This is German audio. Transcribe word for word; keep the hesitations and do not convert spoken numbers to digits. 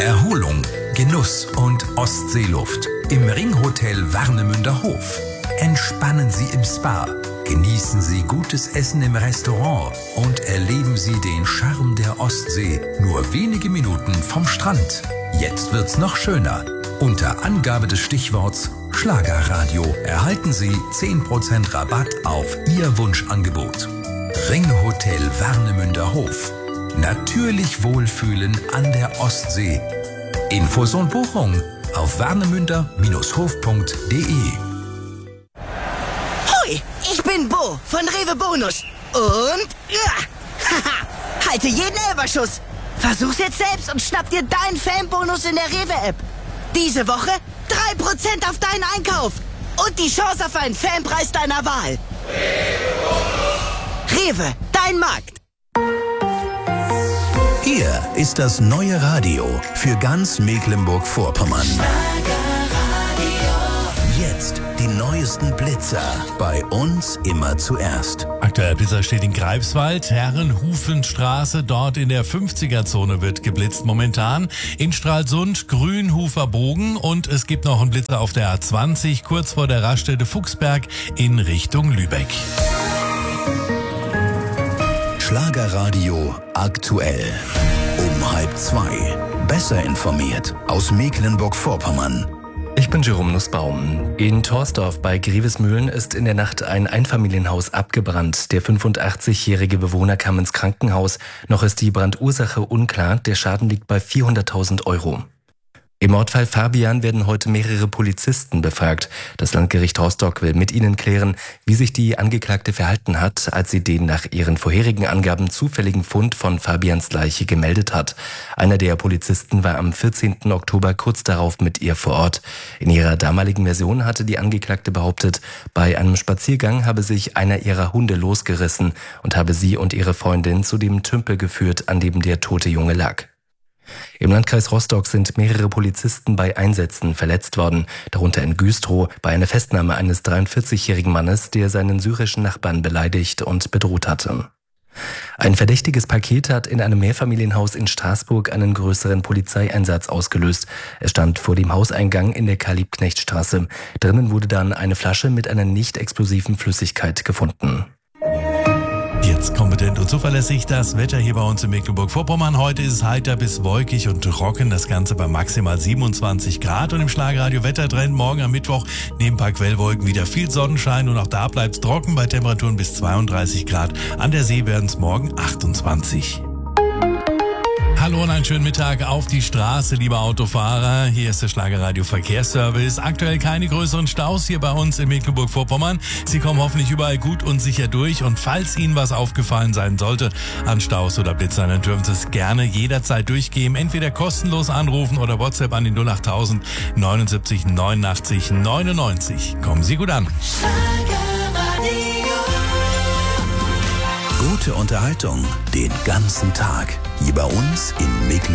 Erholung, Genuss und Ostseeluft im Ringhotel Warnemünder Hof. Entspannen Sie im Spa, genießen Sie gutes Essen im Restaurant und erleben Sie den Charme der Ostsee nur wenige Minuten vom Strand. Jetzt wird's noch schöner. Unter Angabe des Stichworts Schlagerradio erhalten Sie zehn Prozent Rabatt auf Ihr Wunschangebot. Ringhotel Warnemünder Hof. Natürlich wohlfühlen an der Ostsee. Infos und Buchung auf warnemünder Bindestrich hof punkt de. Hui, ich bin Bo von Rewe Bonus. Und ja, haha, halte jeden Elberschuss. Versuch's jetzt selbst und schnapp dir deinen Fanbonus in der Rewe-App. Diese Woche drei Prozent auf deinen Einkauf. Und die Chance auf einen Fanpreis deiner Wahl. Rewe, dein Markt. Hier ist das neue Radio für ganz Mecklenburg-Vorpommern. Jetzt die neuesten Blitzer. Bei uns immer zuerst. Aktuell Blitzer steht in Greifswald, Herrenhufenstraße, dort in der fünfziger-Zone wird geblitzt momentan. In Stralsund, Grünhufer Bogen und es gibt noch einen Blitzer auf der A zwanzig, kurz vor der Raststätte Fuchsberg in Richtung Lübeck. Schlagerradio aktuell. Um halb zwei. Besser informiert aus Mecklenburg-Vorpommern. Ich bin Jerome Nussbaum. In Torsdorf bei Grevesmühlen ist in der Nacht ein Einfamilienhaus abgebrannt. Der fünfundachtzigjährige Bewohner kam ins Krankenhaus. Noch ist die Brandursache unklar. Der Schaden liegt bei vierhunderttausend Euro. Im Mordfall Fabian werden heute mehrere Polizisten befragt. Das Landgericht Rostock will mit ihnen klären, wie sich die Angeklagte verhalten hat, als sie den nach ihren vorherigen Angaben zufälligen Fund von Fabians Leiche gemeldet hat. Einer der Polizisten war am vierzehnten Oktober kurz darauf mit ihr vor Ort. In ihrer damaligen Version hatte die Angeklagte behauptet, bei einem Spaziergang habe sich einer ihrer Hunde losgerissen und habe sie und ihre Freundin zu dem Tümpel geführt, an dem der tote Junge lag. Im Landkreis Rostock sind mehrere Polizisten bei Einsätzen verletzt worden, darunter in Güstrow bei einer Festnahme eines dreiundvierzigjährigen Mannes, der seinen syrischen Nachbarn beleidigt und bedroht hatte. Ein verdächtiges Paket hat in einem Mehrfamilienhaus in Straßburg einen größeren Polizeieinsatz ausgelöst. Es stand vor dem Hauseingang in der Karl-Liebknecht-Straße. Drinnen wurde dann eine Flasche mit einer nicht explosiven Flüssigkeit gefunden. Jetzt kompetent und zuverlässig das Wetter hier bei uns in Mecklenburg-Vorpommern. Heute ist es heiter bis wolkig und trocken. Das Ganze bei maximal siebenundzwanzig Grad. Und im Schlagerradio Wettertrend morgen am Mittwoch neben ein paar Quellwolken wieder viel Sonnenschein. Und auch da bleibt es trocken bei Temperaturen bis zweiunddreißig Grad. An der See werden es morgen achtundzwanzig. Hallo und einen schönen Mittag auf die Straße, liebe Autofahrer. Hier ist der Schlagerradio Verkehrsservice. Aktuell keine größeren Staus hier bei uns in Mecklenburg-Vorpommern. Sie kommen hoffentlich überall gut und sicher durch. Und falls Ihnen was aufgefallen sein sollte an Staus oder Blitzern, dann dürfen Sie es gerne jederzeit durchgeben. Entweder kostenlos anrufen oder WhatsApp an die null achttausend neunundsiebzig neunundachtzig neunundneunzig. Kommen Sie gut an. Gute Unterhaltung den ganzen Tag. Hier bei uns in Mecklenburg.